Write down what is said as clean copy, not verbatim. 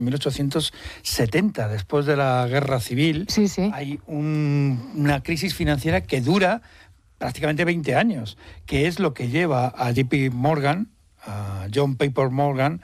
1870, después de la Guerra Civil, hay una crisis financiera que dura prácticamente 20 años, que es lo que lleva a JP Morgan, a John Paper Morgan,